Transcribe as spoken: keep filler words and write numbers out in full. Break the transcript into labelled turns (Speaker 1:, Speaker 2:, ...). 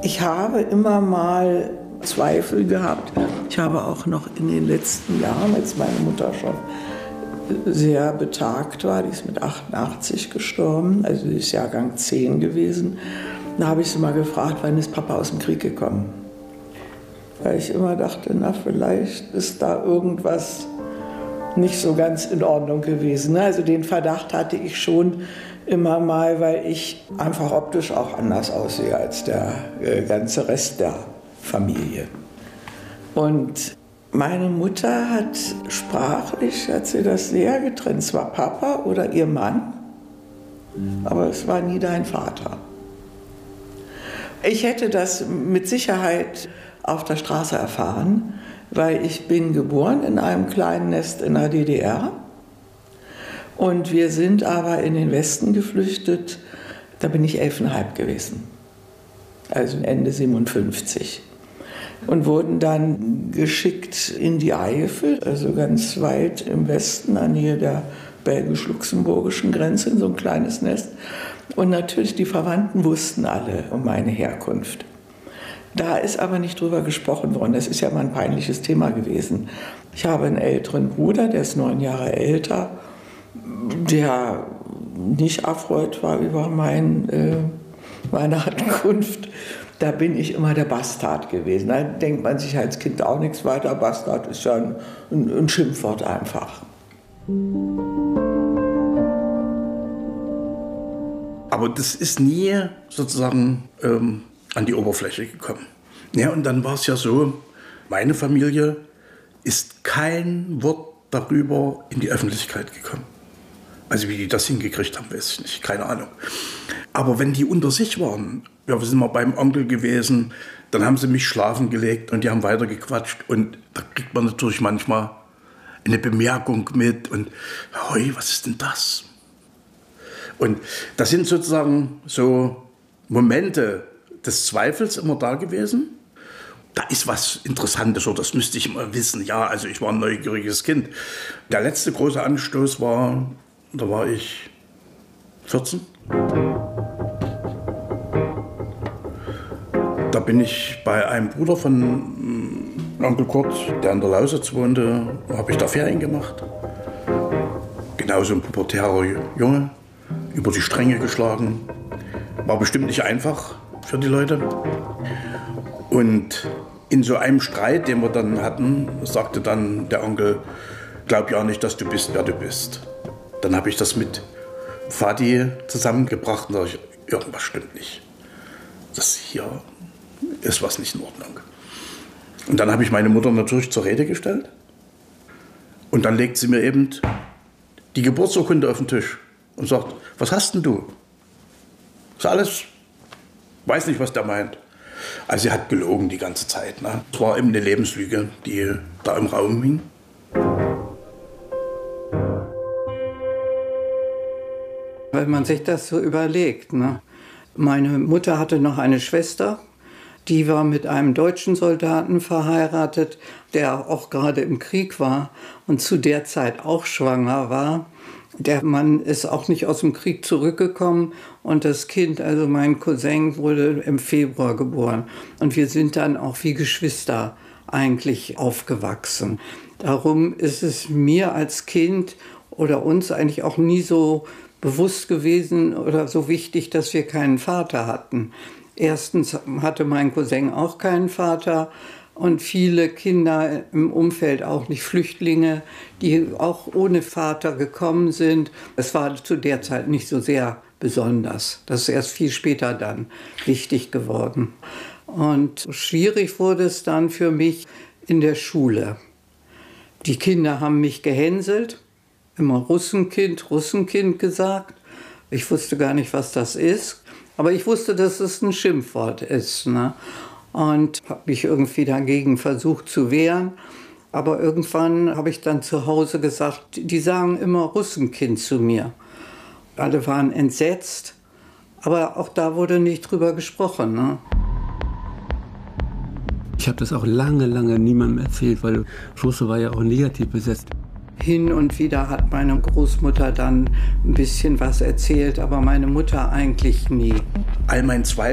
Speaker 1: Ich habe immer mal Zweifel gehabt. Ich habe auch noch in den letzten Jahren, als meine Mutter schon sehr betagt war, die ist mit achtundachtzig gestorben, also sie ist Jahrgang zehn gewesen, da habe ich sie mal gefragt, wann ist Papa aus dem Krieg gekommen? Weil ich immer dachte, na, vielleicht ist da irgendwas nicht so ganz in Ordnung gewesen. Also den Verdacht hatte ich schon immer mal, weil ich einfach optisch auch anders aussehe als der äh, ganze Rest der Familie. Und meine Mutter hat sprachlich, hat sie das sehr getrennt. Es war Papa oder ihr Mann, aber es war nie dein Vater. Ich hätte das mit Sicherheit auf der Straße erfahren, weil ich bin geboren in einem kleinen Nest in der D D R. Und wir sind aber in den Westen geflüchtet, da bin ich elfeinhalb gewesen, also Ende siebenundfünfzig. Und wurden dann geschickt in die Eifel, also ganz weit im Westen, in der Nähe der belgisch-luxemburgischen Grenze, in so ein kleines Nest. Und natürlich, die Verwandten wussten alle um meine Herkunft. Da ist aber nicht drüber gesprochen worden. Das ist ja mal ein peinliches Thema gewesen. Ich habe einen älteren Bruder, der ist neun Jahre älter, der nicht erfreut war über mein, äh, meine Ankunft. Da bin ich immer der Bastard gewesen. Da denkt man sich als Kind auch nichts weiter. Bastard ist ja ein, ein, ein Schimpfwort einfach.
Speaker 2: Aber das ist nie sozusagen ähm, an die Oberfläche gekommen. Ja, und dann war es ja so, meine Familie ist kein Wort darüber in die Öffentlichkeit gekommen. Also wie die das hingekriegt haben, weiß ich nicht, keine Ahnung. Aber wenn die unter sich waren, ja, wir sind mal beim Onkel gewesen, dann haben sie mich schlafen gelegt und die haben weiter gequatscht. Und da kriegt man natürlich manchmal eine Bemerkung mit und, hoi, was ist denn das? Und das sind sozusagen so Momente des Zweifels immer da gewesen. Da ist was Interessantes, oder das müsste ich immer wissen. Ja, also ich war ein neugieriges Kind. Der letzte große Anstoß war, da war ich vierzehn. Da bin ich bei einem Bruder von Onkel Kurt, der in der Lausitz wohnte, habe ich da Ferien gemacht. Genauso ein pubertärer Junge, über die Stränge geschlagen. War bestimmt nicht einfach für die Leute. Und in so einem Streit, den wir dann hatten, sagte dann der Onkel, glaub ja nicht, dass du bist, wer du bist. Dann habe ich das mit Vati zusammengebracht und sage ich, irgendwas stimmt nicht. Das hier ist was nicht in Ordnung. Und dann habe ich meine Mutter natürlich zur Rede gestellt. Und dann legt sie mir eben die Geburtsurkunde auf den Tisch und sagt, was hast denn du? Ist alles, weiß nicht, was der meint. Also sie hat gelogen die ganze Zeit. Ne? Es war eben eine Lebenslüge, die da im Raum hing.
Speaker 3: Wenn man sich das so überlegt. Ne? Meine Mutter hatte noch eine Schwester, die war mit einem deutschen Soldaten verheiratet, der auch gerade im Krieg war und zu der Zeit auch schwanger war. Der Mann ist auch nicht aus dem Krieg zurückgekommen und das Kind, also mein Cousin, wurde im Februar geboren. Und wir sind dann auch wie Geschwister eigentlich aufgewachsen. Darum ist es mir als Kind oder uns eigentlich auch nie so bewusst gewesen oder so wichtig, dass wir keinen Vater hatten. Erstens hatte mein Cousin auch keinen Vater und viele Kinder im Umfeld auch nicht, Flüchtlinge, die auch ohne Vater gekommen sind. Es war zu der Zeit nicht so sehr besonders. Das ist erst viel später dann wichtig geworden. Und schwierig wurde es dann für mich in der Schule. Die Kinder haben mich gehänselt, immer Russenkind, Russenkind gesagt. Ich wusste gar nicht, was das ist. Aber ich wusste, dass es ein Schimpfwort ist. Ne? Und habe mich irgendwie dagegen versucht zu wehren. Aber irgendwann habe ich dann zu Hause gesagt, die sagen immer Russenkind zu mir. Alle waren entsetzt. Aber auch da wurde nicht drüber gesprochen. Ne?
Speaker 4: Ich habe das auch lange, lange niemandem erzählt, weil Russe war ja auch negativ besetzt.
Speaker 3: Hin und wieder hat meine Großmutter dann ein bisschen was erzählt, aber meine Mutter eigentlich nie.
Speaker 2: All mein Zweifel